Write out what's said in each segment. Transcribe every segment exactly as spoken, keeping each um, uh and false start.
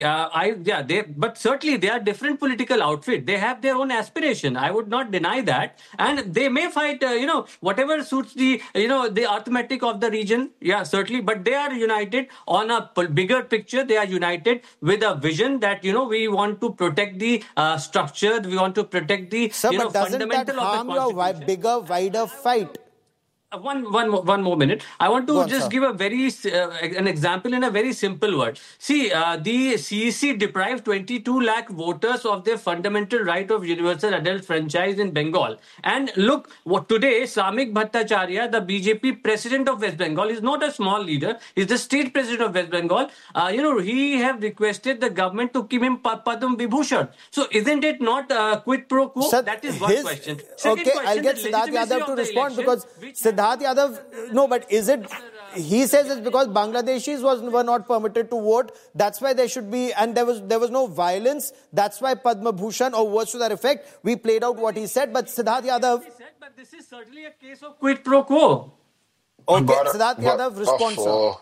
Uh, I yeah they but certainly they are different political outfit. They have their own aspiration. I would not deny that, and they may fight. Uh, you know whatever suits the you know the arithmetic of the region. Yeah, certainly. But they are united on a p- bigger picture. They are united with a vision that you know we want to protect the uh, structure. We want to protect the Sir, you know but doesn't that fundamental harm of the your wi- constitution. bigger, wider fight? Uh, One, one, mo- one more minute. I want to Go on, just sir. give a very s- uh, an example in a very simple word. See, uh, the C E C deprived twenty-two lakh voters of their fundamental right of universal adult franchise in Bengal. And look, what today, Samik Bhattacharya, the B J P president of West Bengal, is not a small leader. He's the state president of West Bengal. Uh, you know, he have requested the government to give him Pa- Padma Vibhushan. So, isn't it not uh, quid pro quo? Sir, That is one his, question. Second okay, question, I'll get the Siddharth legitimacy Yadav of to the respond election, because which Siddharth Yadav, no, but is it, he says it's because Bangladeshis was, were not permitted to vote. That's why there should be, and there was there was no violence. That's why Padma Bhushan or words to that effect. We played out what he said, but Siddharth Yadav. But this is certainly a case of quid pro quo. Okay, Gaurav, Siddharth Yadav, respond, of, sir. uh,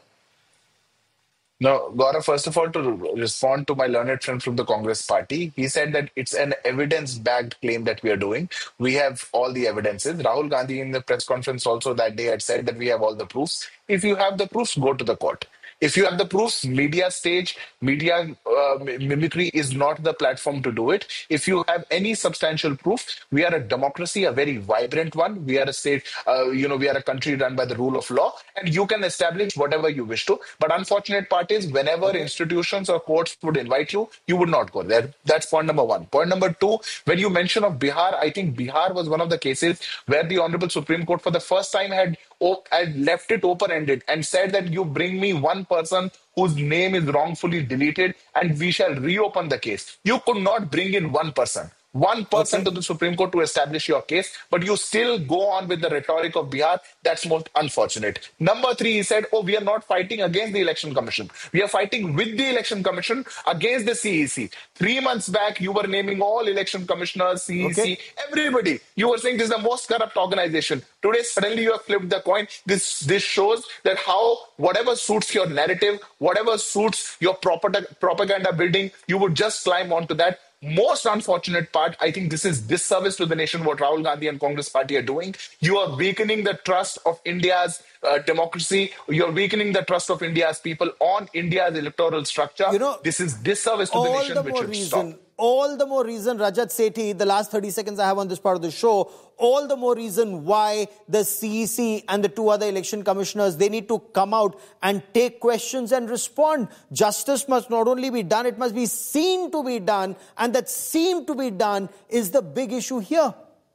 No, Gaurav, first of all, to respond to my learned friend from the Congress party, he said that it's an evidence-backed claim that we are doing. We have all the evidences. Rahul Gandhi in the press conference also that day had said that we have all the proofs. If you have the proofs, go to the court. If you have the proofs, media stage, media uh, mimicry is not the platform to do it. If you have any substantial proof, we are a democracy, a very vibrant one. We are a state, uh, you know, we are a country run by the rule of law, and you can establish whatever you wish to. But unfortunate part is, whenever okay. institutions or courts would invite you, you would not go there. That's point number one. Point number two, when you mention of Bihar, I think Bihar was one of the cases where the Honorable Supreme Court for the first time had had left it open-ended and said that you bring me one person whose name is wrongfully deleted and we shall reopen the case. You could not bring in one person. One person okay. to the Supreme Court to establish your case, but you still go on with the rhetoric of Bihar. That's most unfortunate. Number three, he said, oh, we are not fighting against the Election Commission. We are fighting with the Election Commission against the C E C. Three months back, you were naming all election commissioners, C E C, okay. everybody. You were saying this is the most corrupt organization. Today, suddenly you have flipped the coin. This, this shows that how whatever suits your narrative, whatever suits your propaganda building, you would just climb onto that. Most unfortunate part, I think this is disservice to the nation what Rahul Gandhi and Congress party are doing. You are weakening the trust of India's uh, democracy. You're weakening the trust of India's people on India's electoral structure. You know, this is disservice to the nation, the which more should reason, stop. All the more reason, Rajat Sethi, the last thirty seconds I have on this part of the show, all the more reason why the C E C and the two other election commissioners, they need to come out and take questions and respond. Justice must not only be done, it must be seen to be done. And that seem to be done is the big issue here.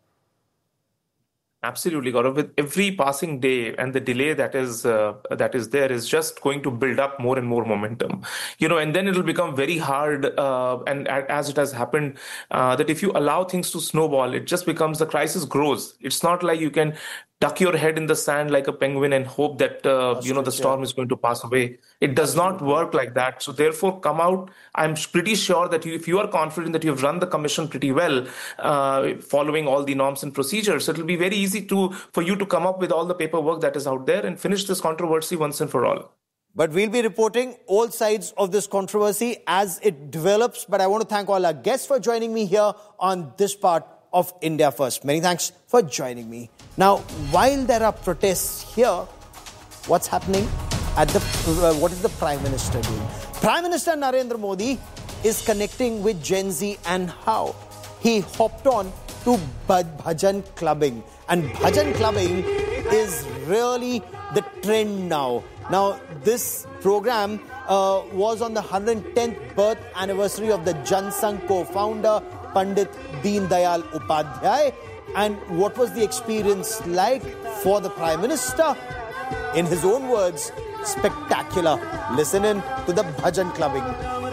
Absolutely, Gaurav. With every passing day and the delay that is uh, that is there is just going to build up more and more momentum, you know, and then it'll become very hard. Uh, and as it has happened, uh, that if you allow things to snowball, it just becomes the crisis grows. It's not like you can duck your head in the sand like a penguin and hope that uh, you know the storm is going to pass away. It does not work like that. So therefore, come out. I'm pretty sure that you, if you are confident that you have run the commission pretty well, uh, following all the norms and procedures, it will be very easy to for you to come up with all the paperwork that is out there and finish this controversy once and for all. But we'll be reporting all sides of this controversy as it develops. But I want to thank all our guests for joining me here on this part of India First. Many thanks for joining me. Now, while there are protests here, what's happening at the, uh, what is the Prime Minister doing? Prime Minister Narendra Modi is connecting with Gen Z, and how? He hopped on to bhajan clubbing. And bhajan clubbing is really the trend now. Now, this program uh, was on the one hundred tenth birth anniversary of the Jan Sangh co-founder, Pandit Deen Dayal Upadhyay. And what was the experience like for the Prime Minister? In his own words, spectacular. Listen in to the bhajan clubbing.